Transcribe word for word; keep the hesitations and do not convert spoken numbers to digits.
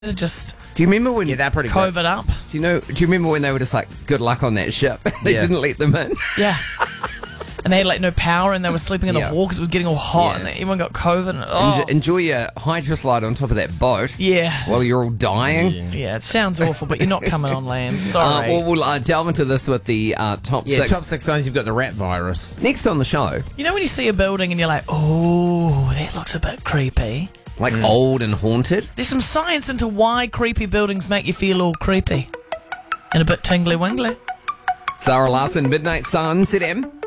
just Do you remember when Yeah, they're pretty cove good. it up. Do you know? Do you remember when they were just like, "Good luck on that ship"? They Yeah. didn't let them in. Yeah. And they had like no power, and they were sleeping in the Yeah. hall because it was getting all hot, Yeah. and everyone got COVID. And, oh, Enjoy, enjoy your hydro slide on top of that boat yeah. while you're all dying. Yeah, it sounds awful, but you're not coming on land. Uh, Sorry. well, we'll uh, delve into this with the uh, top Yeah, six. top six signs you've got the rat virus. Next on the show, You know when you see a building and you're like, oh, that looks a bit creepy? like old and haunted. There's some science into why creepy buildings make you feel all creepy and a bit tingly-wingly. Zara Larson, Midnight Sun, Z M.